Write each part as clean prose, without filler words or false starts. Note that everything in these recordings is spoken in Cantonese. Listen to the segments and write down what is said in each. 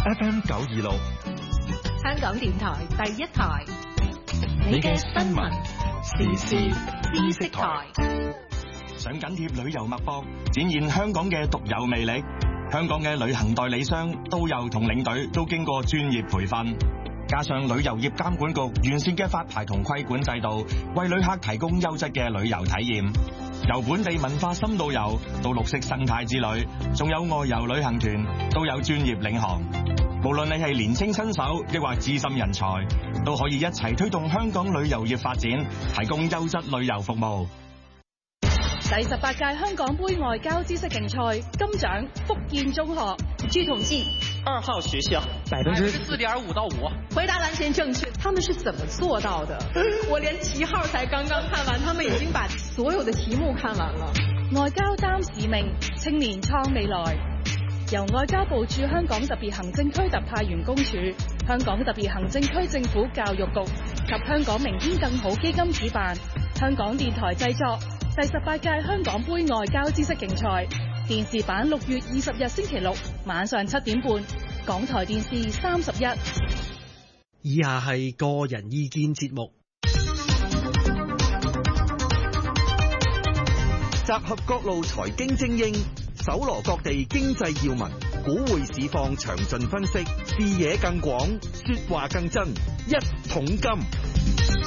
FM 926， 香港電台第一台，你嘅新聞時事知識台。 想緊貼旅遊脈搏，展現香港嘅獨有魅力。香港嘅旅行代理商、導遊同領隊都經過專業培訓，加上旅遊業監管局完善嘅發牌同規管制度，為旅客提供優質嘅旅遊體驗。由本地文化深度遊到綠色生態之旅，仲有外遊旅行團，都有專業領航。無論你係年輕新手，抑或資深人才，都可以一齊推動香港旅遊業發展，提供優質旅遊服務。 第18屆香港杯外交知識競賽金獎福建中學。 據統計，2號學校4.5%到5%。 回答完全正確，他們是怎麼做到的？我連7號才剛剛看完，他們已經把所有的題目看完了。 外交擔使命，青年創未來。由外交部駐香港特別行政區特派員公署、香港特別行政區政府教育局及香港明天更好基金主辦，香港電台製作。第18屆香港杯外交知識競賽電視版6月20日星期六晚上7點半，港台電視31。 以下係個人意見節目， 集合各路財經精英，搜羅各地經濟要聞，股匯市況詳盡分析，視野更廣，說話更真，一桶金。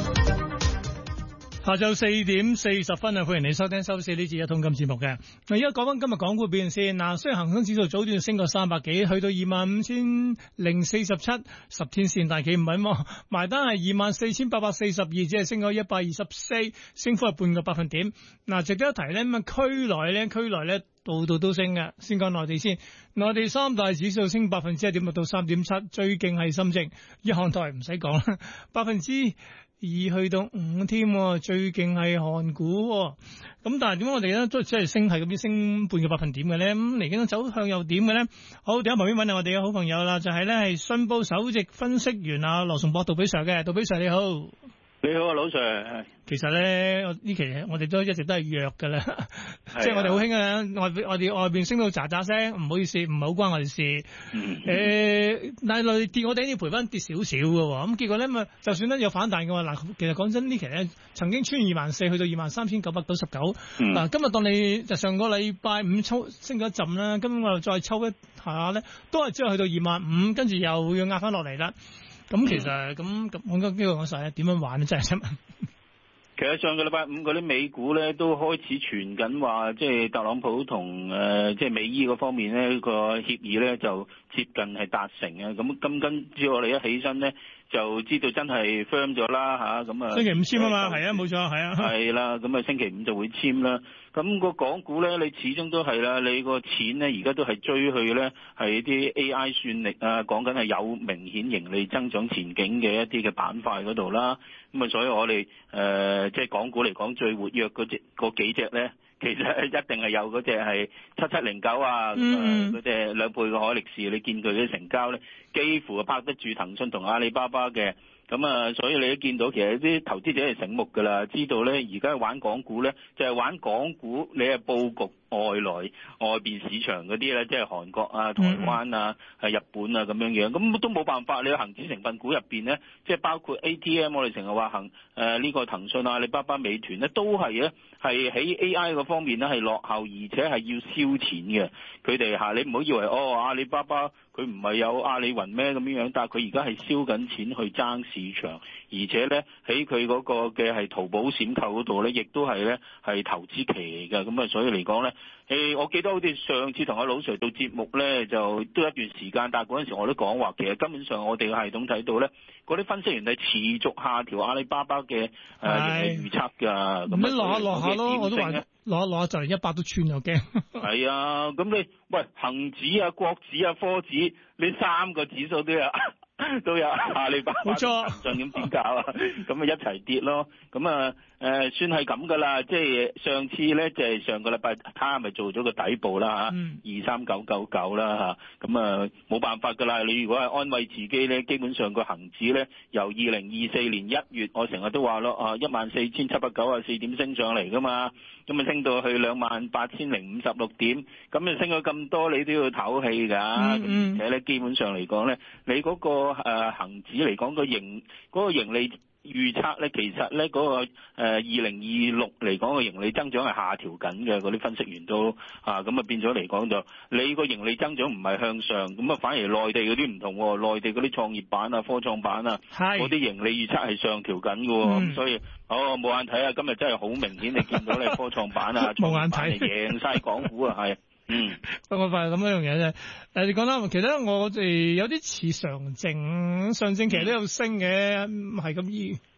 下晝4點40分啊！歡迎你收聽收視呢節一桶金節目嘅。嗱，而家講翻今日港股表現先。嗱，雖然恒生指數早段升過300幾，去到25,047，10天線大企唔穩喎，埋單係24,842，只係升咗124，升幅係半個百分點。嗱，值得一提咧，咁啊區內咧度度都升嘅。先講內地先，內地三大指數升1.6%到3.7，最勁係深證，日韓台唔使講啦，2%去到5添，最勁係韓股。咁但係點解我哋咧都只係升係咁啲升半個百分點嘅咧？咁嚟緊走向又點嘅咧？好，第一旁邊揾下我哋嘅好朋友啦，就係咧係信報首席分析員啊羅崇博杜比 Sir 嘅，杜比 Sir 你好。 你好啊，老 Sir。 其實咧，呢期我哋都一直都係弱噶啦，即係我哋好興啊！外邊升到喳喳聲，唔好意思，唔係好關我哋事。但係內地跌，我哋呢啲賠翻跌少少嘅喎。咁結果咧，就算咧有反彈嘅話，嗱，其實講真，呢期咧曾經穿24去到23,999。嗱，今日當你就上個禮拜五升咗一陣啦，今日再抽一下咧，都係只係去到25,000，跟住又要壓翻落嚟啦。咁其實咁我呢個講晒咧，點樣玩咧？真係其實上個禮拜五嗰啲美股咧都開始傳緊話，即係特朗普同即係美伊嗰方面咧個協議咧就接近係達成嘅。咁跟住我哋一起身咧就知道真係 firm 咗啦嚇。咁啊星期五簽啊嘛，係啊冇錯係啊。係啦，咁啊星期五就會簽啦。咁個港股咧，你始終都係啦，你個錢咧而家都係追去咧係啲 AI 算力啊，講緊係有明顯盈利增長前景嘅一啲嘅板塊嗰度啦。咁啊，所以我哋即係港股嚟講最活躍嗰幾隻咧，其實一定係有嗰隻係7709啊，嗰隻2倍嘅海力士，你見佢啲成交咧幾乎拍得住騰訊同阿里巴巴嘅。咁啊，所以你都見到其實啲投資者係醒目㗎啦，知道咧而家玩港股咧就係玩港股，你係佈局外邊市場嗰啲咧，即係韓國啊、台灣啊、日本啊咁樣樣，咁都冇辦法。你恒指成分股入邊咧，即係包括 ATM， 我哋成日話呢個騰訊啊、阿里巴巴、美團咧，都係咧係喺 AI 嗰方面咧係落後，而且係要燒錢嘅。佢哋你唔好以為阿里巴巴佢唔係有阿里雲咩咁樣樣，但係佢而家係燒緊錢去爭市場，而且咧喺佢嗰個嘅係淘寶閃購嗰度咧，亦都係咧係投資期嚟嘅。咁啊，所以嚟講咧，我記得好似上次同阿老 Sir 做節目咧，就都一段時間，但係嗰陣時我都講話，其實根本上我哋嘅系統睇到咧，嗰啲分析員係持續下調阿里巴巴嘅預測㗎。咁落下咯，我都話落下就嚟100都穿又驚。 係啊，咁你喂恒指啊、國指啊、科指呢3個指數都有都有阿里巴巴、 冇錯， 騰訊咁點搞啊？咁咪一齊跌咯。咁啊算係咁噶啦。即係上次咧就係上個禮拜，他咪做咗個底部啦嚇，23999啦嚇。咁啊冇辦法噶啦。你如果係安慰自己咧，基本上個恆指咧由2024年1月，我成日都話咯14794點升上嚟噶嘛。咁啊升到去28056點，咁你升咗咁多，你都要唞氣㗎。而且咧，基本上嚟講咧，你嗰個恆指嚟講嗰個盈利預測咧，其實咧嗰個2026嚟講個盈利增長係下調緊嘅，嗰啲分析員都咁啊變咗嚟講就你個盈利增長唔係向上，咁啊反而內地嗰啲唔同喎，內地嗰啲創業板啊、科創板啊，嗰啲盈利預測係上調緊嘅喎，咁所以冇眼睇啊！今日真係好明顯，你見到咧科創板啊、創業板贏晒港股啊，係。 不過快咁一樣嘢啫。你講啦，其實我哋有啲似上證其實都有升嘅，係咁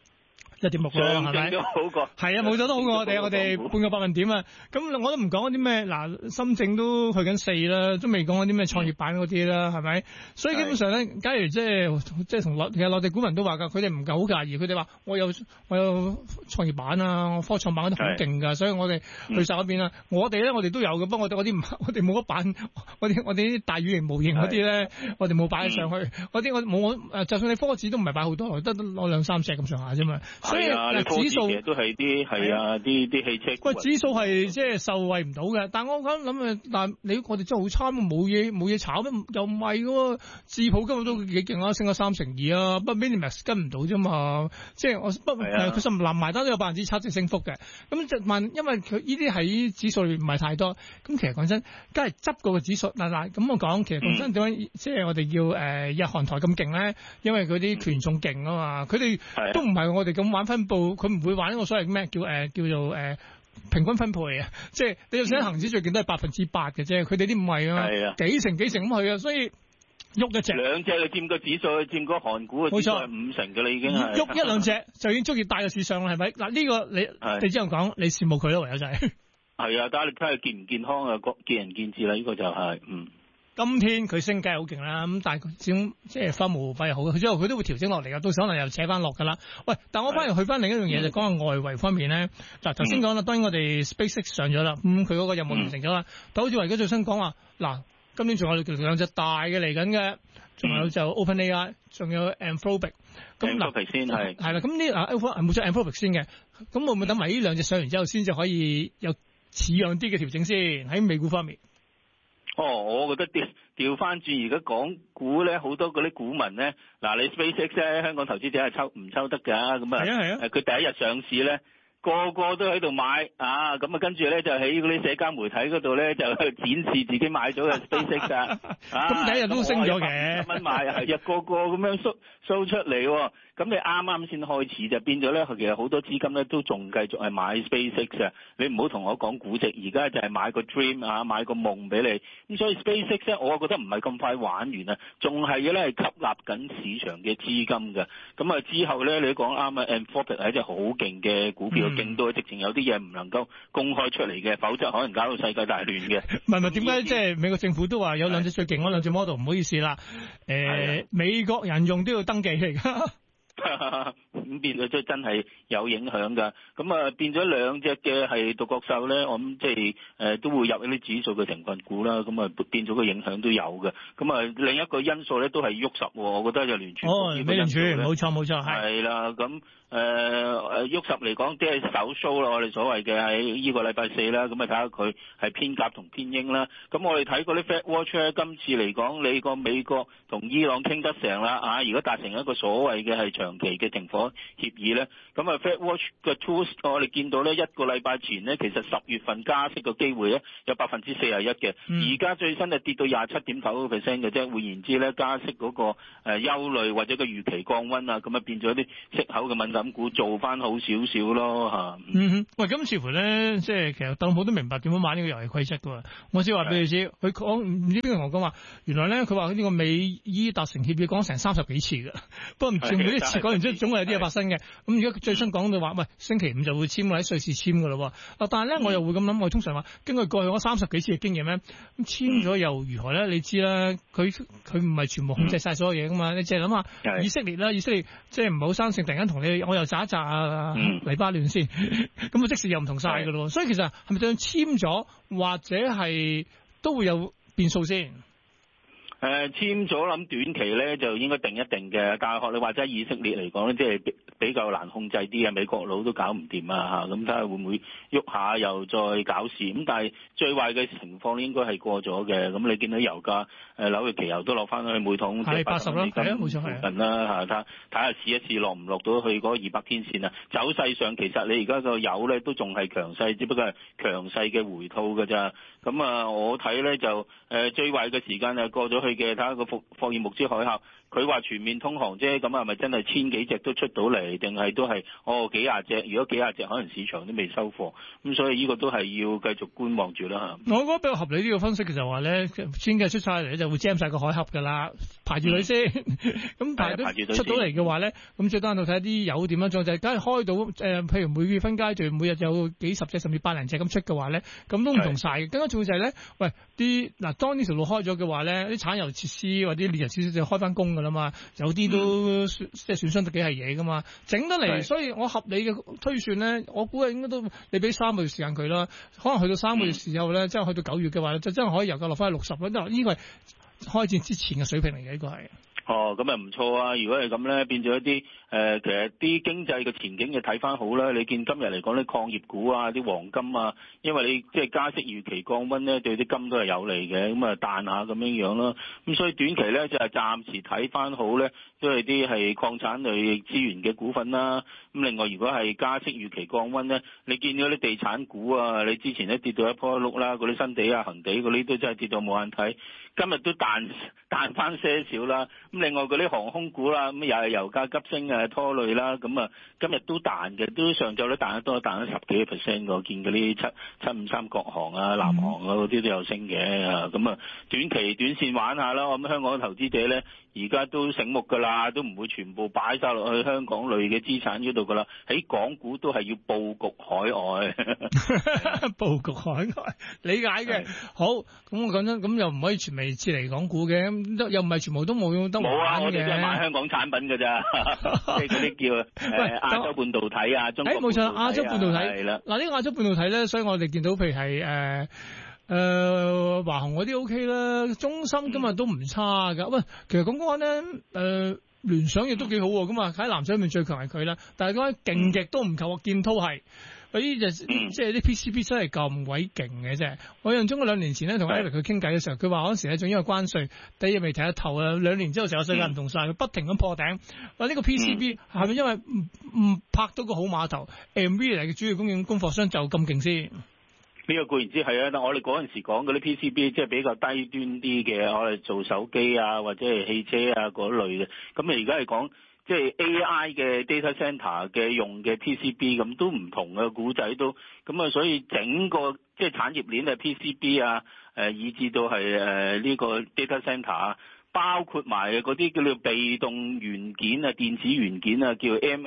1.6咯，係咪？ 都好過， 係啊，冇咗都好過我哋半個百分點啊！咁我都唔講嗰啲咩，深證都去緊4啦，都未講嗰啲咩創業板嗰啲啦，係咪？所以基本上咧，假如即係同其實內地股民都話㗎，佢哋唔夠好介意，佢哋話我有創業板啊，我科創板嗰啲好勁㗎，所以我哋去晒嗰邊啦。我哋咧，我哋都有嘅，不過我哋冇乜板，我哋啲大語言模型嗰啲咧，我哋冇擺上去。嗰啲我冇就算你科指都唔係擺好多，得攞2-3隻咁上下啫嘛。所以指數都係啲啲汽車。 喂，指數係即係受惠唔到嘅，但我諗但我哋真係好差，冇嘢炒咩？又唔係喎，智普今日都幾勁啊，升咗32%啊，不過 Minimax 跟唔到啫嘛。即係佢實唔埋單都有7%升幅嘅。咁就因為佢呢啲喺指數裏唔係太多。咁其實講真，梗係執過個指數嗱咁我講，其實講真點解即係我哋叫日韓台咁勁咧？因為佢啲權重勁啊嘛，佢哋都唔係我哋咁玩分佈，佢唔會玩呢個所謂咩叫做平均分配啊！即係你就算恒指最勁都係8%嘅啫，佢哋啲唔係啊，幾成咁去啊，所以喐一隻兩隻就佔個指數，佔個韓股嘅指數係5成嘅啦，已經係喐一兩隻就已經足以帶個市上啦，係咪？嗱呢個你只能講你羨慕佢咯，唯有就係係啊，但係你睇下健唔健康啊，見仁見智啦，呢個就係今天佢升梗係好勁啦，咁但係始即係花無費好，之後佢都會調整落嚟噶，到時可能又扯翻落噶啦。喂，但我反而去翻另一樣嘢，就講下外圍方面咧。嗱，頭先講啦，當然我哋 SpaceX 上咗啦，佢嗰個任務完成咗啦。但好似話而家最新講話，嗱，今年仲有2隻大嘅嚟緊嘅，仲有就 OpenAI， 仲有 Anthropic。咁嗱，先係啦，咁呢冇咗 Anthropic 先嘅，咁會唔會等埋呢兩隻上完之後，先至可以有似樣啲嘅調整先喺美股方面？ 我覺得調翻轉，而家港股咧好多嗰啲股民咧，嗱你 SpaceX 咧，香港投資者係唔抽得㗎，咁啊，佢第一日上市咧，個個都喺度買咁啊，跟住咧就喺嗰啲社交媒體嗰度咧就去展示自己買咗嘅 SpaceX 啊， 咁第一日都升咗嘅， 蚊買係個個咁樣 show 出嚟喎。咁你啱啱先開始就變咗咧，其實好多資金咧都仲繼續係買 SpaceX 啊！你唔好同我講估值，而家就係買個 dream 買個夢俾你。咁所以 SpaceX 咧，我覺得唔係咁快玩完啊，仲係咧係吸納緊市場嘅資金嘅。咁啊之後咧，你講啱啊 Anthropic 係一隻好勁嘅股票，勁到直情有啲嘢唔能夠公開出嚟嘅，否則可能搞到世界大亂嘅。 唔係點解即係美國政府都話有兩隻最勁嗰兩隻 model， 唔好意思啦，美國人用都要登記嚟㗎。 咁變咗真係有影響㗎，咁啊變咗兩隻嘅係獨角獸咧，我諗即係都會入一啲指數嘅成分股啦，咁啊變咗個影響都有嘅，咁啊另一個因素咧都係喐實，我覺得就聯儲美聯儲冇錯係啦，咁喐實嚟講即係首 show 啦，我哋所謂嘅喺呢個禮拜4啦，咁啊睇下佢係偏鴿同偏鷹啦，咁我哋睇嗰啲 Fed Watch 咧，今次嚟講你個美國同伊朗傾得成啦，如果達成一個所謂嘅係長期嘅停火協議咧，咁啊 Fed Watch 嘅 tools 我哋見到咧，一個禮拜前咧，其實10月份加息嘅機會咧有41%嘅，而家最新就跌到27.9% 嘅啫。換言之咧，加息嗰個憂慮或者個預期降溫啊，咁啊變咗啲息口嘅敏感股做翻好少少咯嚇。 喂，咁似乎咧，即係其實特朗普都明白點樣玩呢個遊戲規則㗎喎。我先話俾你知，佢講唔知邊個同我講話，原來咧佢話呢個美伊達成協議講成30幾次㗎，不過唔知每一次講完之後總係有啲嘢發生嘅。咁而家最新講到話，喂，星期五就會簽喺瑞士簽㗎咯喎。但係咧，我又會咁諗，我通常話經過過去嗰30幾次嘅經驗咧，咁簽咗又如何咧？你知啦，佢唔係全部控制晒所有嘢噶嘛。你淨係諗下以色列啦，以色列即係唔係好生性，突然間同你我又炸一炸啊黎巴嫩先，咁啊即時又唔同晒㗎咯。所以其實係咪就簽咗或者係都會有變數先？ 簽咗諗短期咧就應該定一定嘅，但係學你話齋以色列嚟講咧，即係比較難控制啲啊，美國佬都搞唔掂啊嚇，咁睇下會唔會喐下又再搞事，咁但係最壞嘅情況應該係過咗嘅，咁你見到油價紐約期油都落翻去每桶即係80啦，係啊冇錯係近啦嚇，睇下試一試落唔落到去嗰200天線啊，走勢上其實你而家個油咧都仲係強勢，只不過係強勢嘅回吐㗎咋，咁我睇咧就最壞嘅時間係過咗去。嘅睇下個霍爾木茲海峽，佢話全面通航啫，咁係咪真係千幾隻都出到嚟，定係都係幾廿隻？如果幾廿隻，可能市場都未收貨，咁所以呢個都係要繼續觀望住啦。我覺得比較合理呢個分析，就話咧，千幾出晒嚟就會 jam 晒個海峽㗎啦，排住隊先。咁但係都出到嚟嘅話咧，咁最單獨睇啲油點樣做，就係梗係開到譬如每月分階段，每日有幾十隻甚至百零隻咁出嘅話咧，咁都唔同晒嘅。更加重要就係咧，喂當呢條路開咗嘅話咧，啲產油設施或者煉油設施就開翻工㗎啦嘛，有啲都即係損傷得幾係嘢㗎嘛，整得嚟，所以我合理嘅推算咧，我估係應該都你俾3個月時間佢啦，可能去到3個月時候咧，即係去到9月嘅話，就真係可以油價落翻去60啦，因為呢個係開戰之前嘅水平嚟嘅，呢個係。 咁啊唔錯啊！如果係咁咧，變咗一啲其實啲經濟嘅前景嘅睇翻好啦。你見今日嚟講咧，礦業股啊、啲黃金啊，因為你即係加息預期降溫咧，對啲金都係有利嘅，咁啊彈下咁樣樣咯。咁所以短期咧就係暫時睇翻好咧，都係啲係礦產類資源嘅股份啦。咁另外如果係加息預期降溫咧，你見到啲地產股啊，你之前咧跌到一坡一碌啦，嗰啲新地啊、恒地嗰啲都真係跌到冇眼睇。今日都彈翻些少啦。咁另外嗰啲航空股啦，咁又係油價急升啊拖累啦。咁啊今日都彈嘅，都上晝咧彈得多，彈咗10幾個%㗎。我見嗰啲753國航啊、南航啊嗰啲都有升嘅。咁啊短線玩下啦。咁香港嘅投資者咧，而家都醒目㗎啦，都唔會全部擺晒落去香港類嘅資產嗰度㗎啦。喺港股都係要佈局海外。 佈局海外，理解嘅。好，咁我講真，咁又唔可以全面撤離港股嘅，又唔係全部都冇得玩嘅。冇啊，我哋都係買香港產品㗎咋，即係嗰啲叫亞洲半導體啊，中國半導體啊。冇錯，亞洲半導體係啦。嗱，呢個亞洲半導體咧，所以我哋見到譬如係華虹嗰啲 OK 啦，中芯今日都唔差㗎。喂，其實講咧，聯想亦都幾好喎。咁啊，喺藍籌裏面最強係佢啦，但係講勁極都唔夠建滔係。呢隻即係啲 PCB 真係咁鬼勁嘅啫！我印象中2年前咧同 Alex 佢傾偈嘅時候，佢話嗰時咧仲因為關稅，第一未睇得透啊，2年之後成個世界唔同晒，佢不停咁破頂。話呢個 PCB 係咪因為唔拍到個好碼頭？NVIDIA嚟嘅主要供貨商就咁勁先？ 呢個固然之係啊，但我哋嗰陣時講嗰啲 PCB 即係比較低端啲嘅，我哋做手機啊或者係汽車啊嗰類嘅。咁你而家係講即係 AI 嘅 data center 嘅用嘅 PCB 咁都唔同嘅股仔都咁啊，所以整個即係產業鏈嘅 PCB 啊，以至到係呢個 data center 啊，包括埋嗰啲叫做被動元件啊、電子元件啊，叫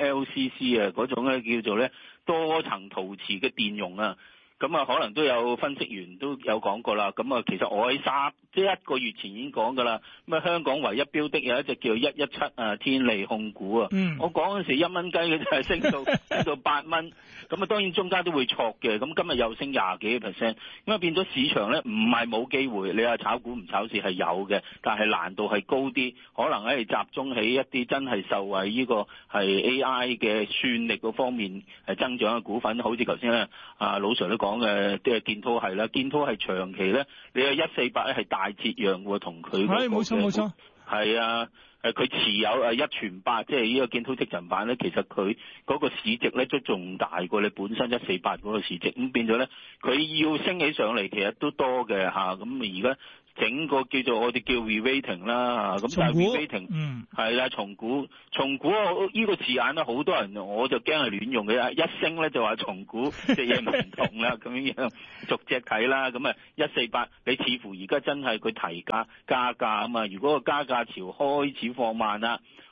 MLCC 啊嗰種咧叫做咧多層陶瓷嘅電容啊。咁啊，可能都有分析員都有講過啦。咁啊，其實我喺1個月前已經講㗎啦。咁啊，香港唯一標的有一隻叫117啊，天利控股啊。我講嗰時1蚊雞嘅就係升到8蚊。咁啊，當然中間都會挫嘅。咁今日又升20幾個%。咁啊，變咗市場咧唔係冇機會。你話炒股唔炒市係有嘅，但係難度係高啲。可能係集中喺一啲真係受惠呢個係 AI 嘅算力嗰方面係增長嘅股份，好似頭先咧老 Sir 都講嘅啲建滔係啦，建滔係長期咧，你係148咧係大折讓喎，同佢係冇錯，係啊，佢持有1全8，即係呢個建滔積層板咧，其實佢嗰個市值咧都仲大過你本身148嗰個市值，咁變咗咧，佢要升起上嚟其實都多嘅嚇，咁而家。整個叫做我哋叫 re-rating 啦，咁但係 re-rating 係啦，重估呢個字眼咧，好多人我就驚係亂用嘅，一升咧就話重估隻嘢唔同啦，咁樣逐隻睇啦，咁啊148你似乎而家真係佢提價加價啊嘛，如果個加價潮開始放慢啦，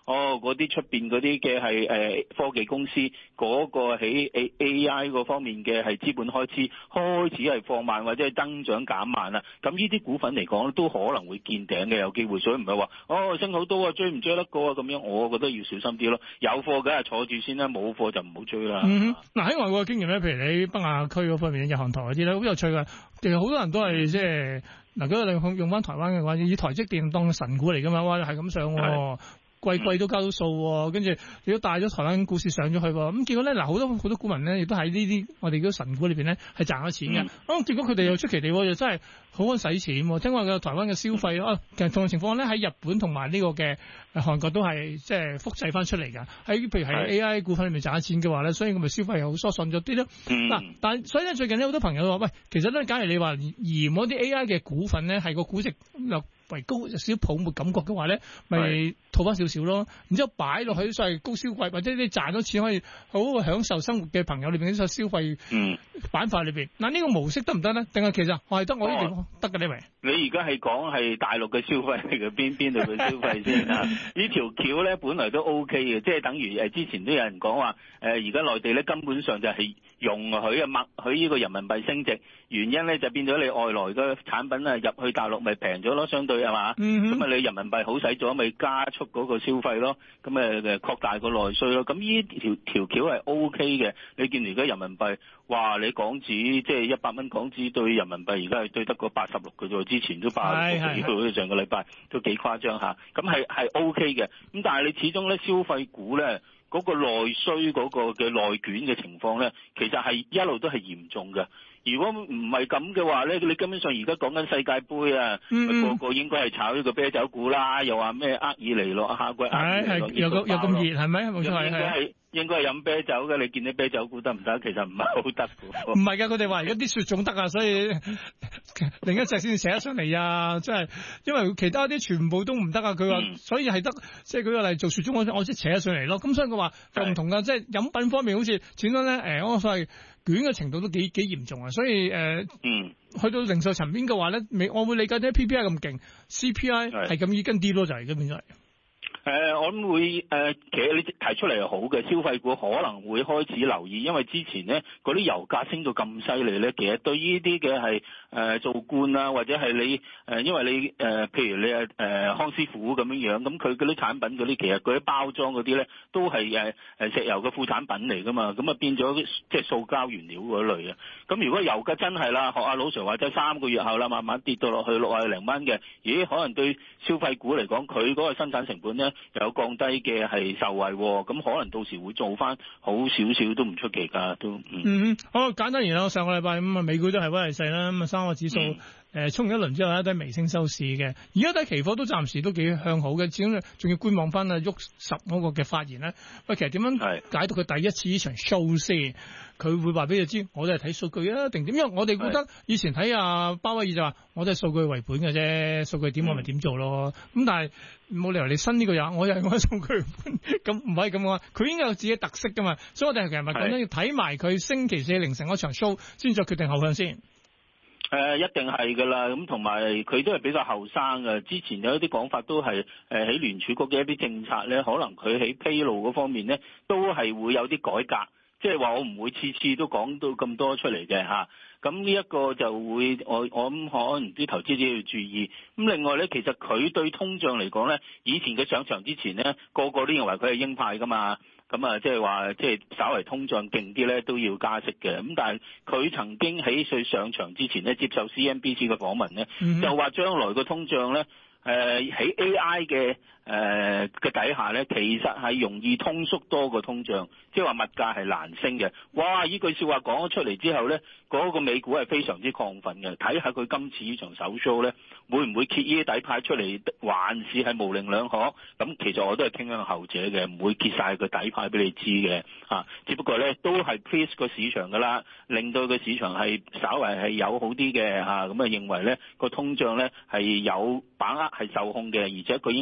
嗰啲出邊嗰啲嘅係科技公司嗰個喺 AI 嗰方面嘅係資本開支開始係放慢或者係增長減慢啦。咁呢啲股份嚟講都可能會見頂嘅，有機會，所以唔係話升好多啊，追唔追得過啊咁樣，我覺得要小心啲咯。有貨梗係坐住先啦，冇貨就唔好追啦。 嗱喺外國嘅經驗咧，譬如你北亞區嗰方面日韓台嗰啲咧，好有趣嘅。其實好多人都係即係嗱，如果你用翻台灣嘅話，以台積電當神股嚟㗎嘛，哇係咁上喎。季都交到數，跟住亦都帶咗台灣股市上咗去喎。咁結果咧，嗱好多股民咧，亦都喺呢啲我哋嗰神股裏邊咧係賺咗錢嘅。咁結果佢哋又出奇地又真係好肯使錢。聽話嘅台灣嘅消費其實同樣情況咧喺日本同埋呢個嘅韓國都係即係複製翻出嚟㗎。喺譬如喺 AI 股份裏面賺咗錢嘅話咧，所以我咪消費又好疏順咗啲咯。嗱，但所以咧最近咧好多朋友話：喂，其實咧，假如你話嫌嗰啲 AI 嘅股份咧係個估值為高有少少泡沫感覺嘅話咧，咪套翻少少咯，然之後擺落去所謂高消費或者你賺咗錢可以好好享受生活嘅朋友裏邊呢個消費板塊裏邊，嗱呢個模式得唔得咧？定係其實我係得我呢地方得嘅呢？喂， 你而家係講係大陸嘅消費嚟嘅，邊度嘅消費先啊？呢條橋咧本來都 OK 嘅，即係等於之前都有人講話而家內地咧根本上就係容許默許呢個人民幣升值，原因咧就變咗你外來嘅產品入去大陸咪平咗咯，相對係嘛？咁你人民幣好使咗，咪加速嗰個消費咯，咁擴大個內需咯。咁呢條橋係 OK 嘅。你見而家人民幣，哇！你港紙即係100蚊港紙對人民幣，而家係對得個86嘅啫，之前都86幾嘅，上個禮拜都幾誇張下。咁係 OK 嘅。咁但係你始終咧消費股咧嗰個內需嗰個嘅內卷嘅情況咧，其實係一路都係嚴重嘅。如果唔係咁嘅話咧，你根本上而家講緊世界盃啊，個個應該係炒呢個啤酒股啦，又話咩厄爾尼諾夏季厄爾尼諾又咁熱係咪？冇錯應該係飲啤酒嘅，你見啲啤酒股得唔得？其實唔係好得嘅。 唔係㗎，佢哋話而家啲雪種得啊，所以另一隻先寫得上嚟啊！真係，因為其他啲全部都唔得啊。佢話所以係得，即係舉個例做雪種，我先扯得上嚟咯。咁所以佢話又唔同㗎，即係飲品方面好似轉咗咧我所謂捲嘅程度都幾嚴重啊。所以去到零售層面嘅話咧，我會理解啲 PPI 咁勁 ，CPI 係咁易跟啲咯，就係咁變咗。 我諗會其實你提出嚟係好嘅，消費股可能會開始留意，因為之前咧嗰啲油價升到咁犀利咧，其實對呢啲嘅係做罐啊，或者係你因為你譬如你康師傅咁樣樣，咁佢嗰啲產品嗰啲其實嗰啲包裝嗰啲咧都係石油嘅副產品嚟噶嘛，咁啊變咗即係塑膠原料嗰類啊。咁如果油價真係啦，學阿老 Sir 話齋3個月後啦，慢慢跌到落去60零蚊嘅，咦？可能對消費股嚟講，佢嗰個生產成本咧有降低嘅係受惠，咁可能到時會做翻好少少都唔出奇㗎，都好簡單而言，上個禮拜咁美股都係威勢啦，咁3個指數衝一輪之後咧都係微升收市嘅，而家睇期貨都暫時都幾向好嘅，始終仲要觀望翻喐10嗰個嘅發言咧。喂，其實點樣解讀佢第一次呢場 show 先？佢會話俾你知，我哋係睇數據啊，定點？因為我哋覺得以前睇阿鮑威爾就話，我都係數據為本嘅啫，數據點我咪點做咯。咁但係冇理由你新呢個人，我又係我數據為本，咁唔可以咁講。佢應該有自己特色噶嘛，所以我哋其實咪講緊要睇埋佢星期4凌晨嗰場 show 先再決定後向先。 一定係㗎啦，咁同埋佢都係比較後生嘅。之前有一啲講法都係喺聯儲局嘅一啲政策咧，可能佢喺披露嗰方面咧都係會有啲改革，即係話我唔會次次都講到咁多出嚟嘅嚇。咁呢一個就會我諗可能啲投資者要注意。咁另外咧，其實佢對通脹嚟講咧，以前佢上場之前咧，個個都認為佢係鷹派㗎嘛。咁啊，即係話，即係稍為通脹勁啲咧，都要加息嘅。咁但係佢曾經喺佢上場之前咧，接受 CNBC 嘅訪問咧，就話將來個通脹咧，喺 AI 嘅底下咧，其實係容易通縮多過通脹，即係話物價係難升嘅。哇！呢句説話講咗出嚟之後咧，嗰個美股係非常之亢奮嘅。睇下佢今次呢場首 show 咧，會唔會揭呢啲底牌出嚟，還是係模棱兩可？咁其實我都係傾向後者嘅，唔會揭晒個底牌俾你知嘅嚇。只不過咧都係 please 個市場㗎啦，令到個市場係稍為係有好啲嘅嚇。咁啊認為咧個通脹咧係有把握係受控嘅，而且佢應該跟翻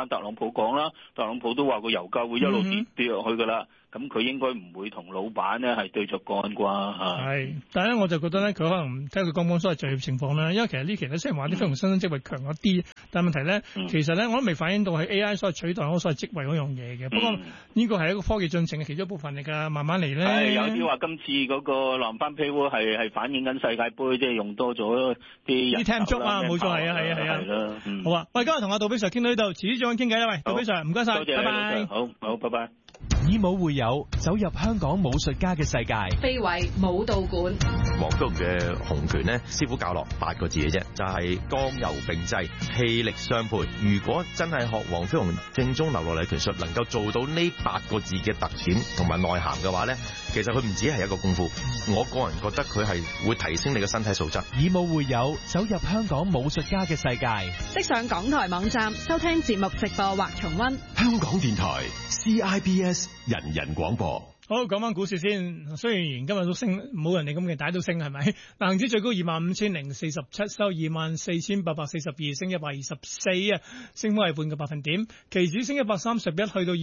特朗普講啦，特朗普都話個油價會一路跌落去㗎啦。咁佢應該唔會同老闆咧係對着幹啩嚇。係， 但係咧我就覺得咧，佢可能睇佢剛剛所謂就業情況啦。因為其實呢期咧雖然話啲非農新增職位強咗啲，但係問題咧，其實咧我都未反映到係 AI 所謂取代嗰所謂職位嗰樣嘢嘅。不過呢個係一個科技進程嘅其中一部分嚟㗎，慢慢嚟咧。係有啲話今次嗰個藍班 paywall 係反映緊世界盃，即係用多咗啲人。啲 time 足啊，冇錯，係啊。係啦。好啊，喂，今日同阿杜比 Sir 傾到呢度，遲啲再傾偈啦，喂，杜比 Sir，唔該晒，拜拜。 好，拜拜。 以武會友，走入香港武術家嘅世界。 非遺武道館， 黃飛鴻嘅洪拳呢，師傅教落8個字嘅啫，就係剛柔並濟，氣力相配。如果真係學黃飛鴻正宗流落嚟拳術，能夠做到呢8個字嘅特點同埋內涵嘅話呢，其實佢唔止係一個功夫。我個人覺得佢係會提升你嘅身體素質。 以武會友，走入香港武術家嘅世界。 即上港台網站收聽節目直播或重溫。 香港電台 CIBS 人人廣播。 好，講翻股市先。雖然今日都升，冇人哋咁嘅大都升，係咪？但恒指最高25,047，收24,842，升124啊，升幅係半個百分點。期指升131，去到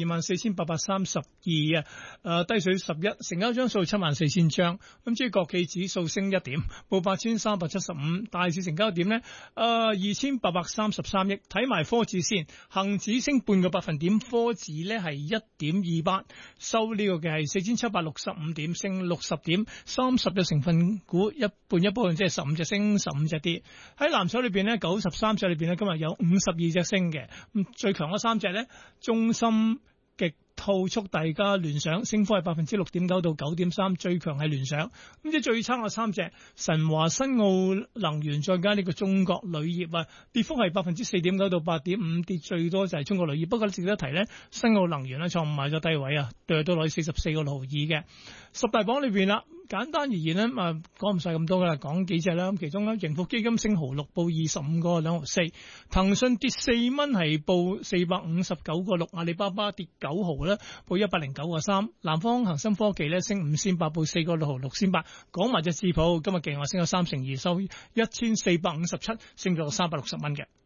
24,832啊，低水11，成交張數74,000張。咁至於國企指數升1點，報8,375。大市成交點呢，2,833億。睇埋科指先，恒指升半個百分點，科指呢係1.28，收呢個嘅係4,765點，升60點，30隻成分股一半一半，即係15隻升，15隻跌。喺藍籌裏邊呢，93隻裏邊呢，今日有52隻升嘅。咁最強嗰3隻呢，中芯、極兔、速遞加聯想，升幅係6.9%到9.3%，最強係聯想。咁即係最差嘅3隻，神華、新奧能源再加呢個中國鋁業啊，跌幅係4.9%到8.5%，跌最多就係中國鋁業。不過值得一提呢，新奧能源咧創賣咗低位啊，對都攞44.62嘅。十大榜裏邊啦。簡單而言咧，講唔晒咁多噶啦，講幾隻啦。咁其中咧，盈富基金升1.6，報25個2毫4；騰訊跌4蚊，係報459個6；阿里巴巴跌9毫咧，報109個3；南方恒生科技咧升5仙8，報4個6毫6仙8。講埋隻智普，今日勁話升咗32%，收1457，升咗360蚊嘅。